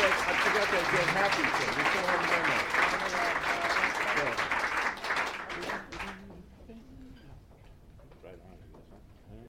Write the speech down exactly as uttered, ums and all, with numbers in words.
I forgot that get happy thing. We still haven't done that.